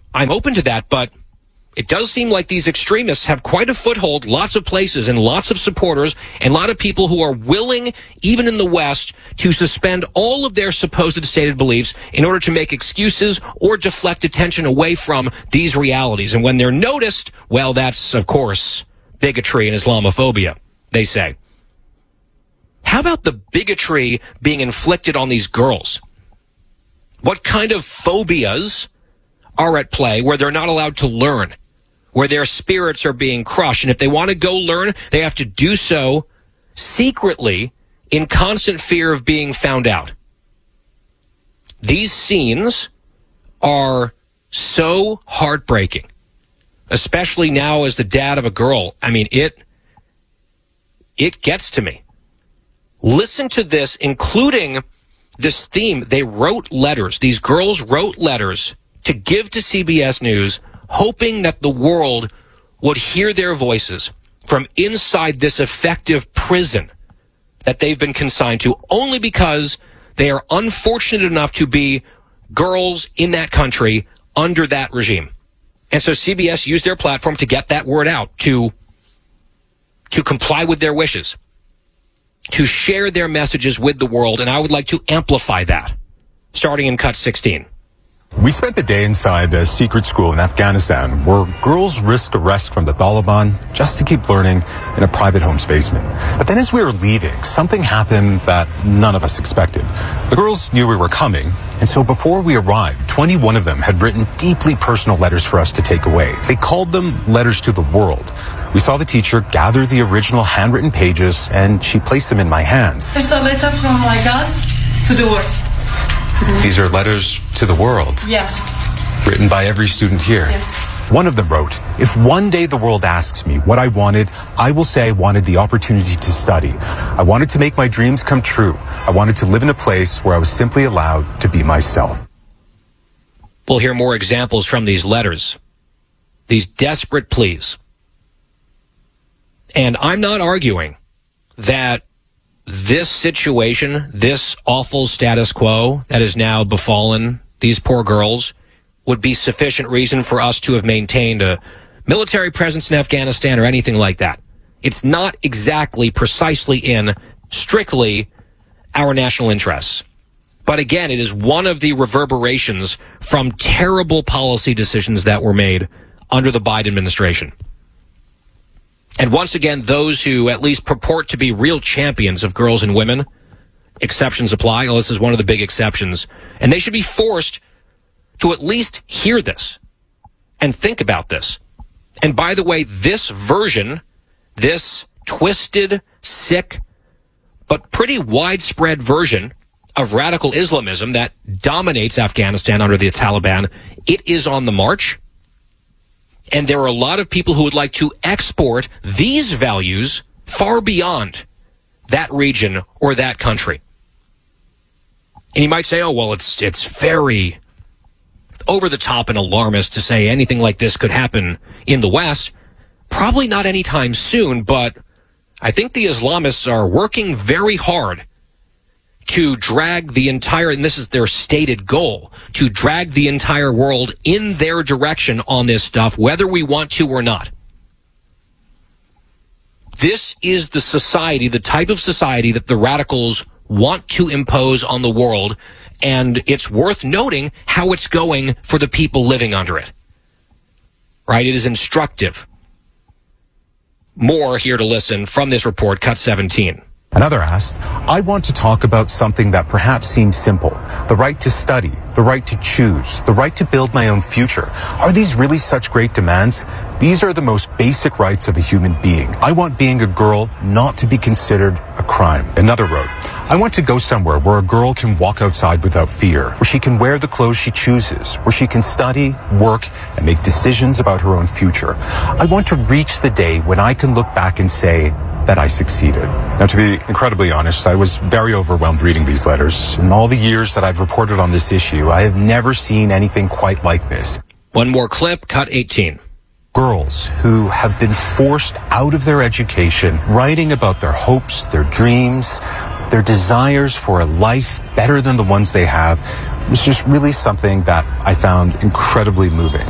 I'm open to that, but it does seem like these extremists have quite a foothold, lots of places and lots of supporters, and a lot of people who are willing, even in the West, to suspend all of their supposed stated beliefs in order to make excuses or deflect attention away from these realities. And when they're noticed, well, that's, of course, bigotry and Islamophobia, they say. How about the bigotry being inflicted on these girls? What kind of phobias are at play where they're not allowed to learn, where their spirits are being crushed? And if they want to go learn, they have to do so secretly in constant fear of being found out. These scenes are so heartbreaking, especially now as the dad of a girl. I mean, it gets to me. Listen to this, including this theme. They wrote letters. These girls wrote letters to give to CBS News, hoping that the world would hear their voices from inside this effective prison that they've been consigned to, only because they are unfortunate enough to be girls in that country under that regime. And so CBS used their platform to get that word out, to comply with their wishes, to share their messages with the world, and I would like to amplify that, starting in cut 16. We spent the day inside a secret school in Afghanistan where girls risked arrest from the Taliban just to keep learning in a private home's basement. But then as we were leaving, something happened that none of us expected. The girls knew we were coming, and so before we arrived, 21 of them had written deeply personal letters for us to take away. They called them letters to the world. We saw the teacher gather the original handwritten pages, and she placed them in my hands. It's a letter from my class to the world. These are letters to the world? Yes. Written by every student here? Yes. One of them wrote, "If one day the world asks me what I wanted, I will say I wanted the opportunity to study. I wanted to make my dreams come true. I wanted to live in a place where I was simply allowed to be myself." We'll hear more examples from these letters, these desperate pleas. And I'm not arguing that this situation, this awful status quo that has now befallen these poor girls, would be sufficient reason for us to have maintained a military presence in Afghanistan or anything like that. It's not exactly precisely in strictly our national interests. But again, it is one of the reverberations from terrible policy decisions that were made under the Biden administration. And once again, those who at least purport to be real champions of girls and women, exceptions apply. Well, this is one of the big exceptions. And they should be forced to at least hear this and think about this. And by the way, this version, this twisted, sick, but pretty widespread version of radical Islamism that dominates Afghanistan under the Taliban, it is on the march. And there are a lot of people who would like to export these values far beyond that region or that country. And you might say, oh, well, it's very over the top and alarmist to say anything like this could happen in the West. Probably not anytime soon, but I think the Islamists are working very hard to drag the entire, and this is their stated goal, to drag the entire world in their direction on this stuff, whether we want to or not. This is the society, the type of society that the radicals want to impose on the world, and it's worth noting how it's going for the people living under it. Right? It is instructive. More here to listen from this report, cut 17. Another asked, "I want to talk about something that perhaps seems simple. The right to study, the right to choose, the right to build my own future. Are these really such great demands? These are the most basic rights of a human being. I want being a girl not to be considered a crime." Another wrote, "I want to go somewhere where a girl can walk outside without fear, where she can wear the clothes she chooses, where she can study, work, and make decisions about her own future. I want to reach the day when I can look back and say that I succeeded." Now, to be incredibly honest, I was very overwhelmed reading these letters. In all the years that I've reported on this issue, I have never seen anything quite like this. One more clip, cut 18. Girls who have been forced out of their education, writing about their hopes, their dreams, their desires for a life better than the ones they have, was just really something that I found incredibly moving.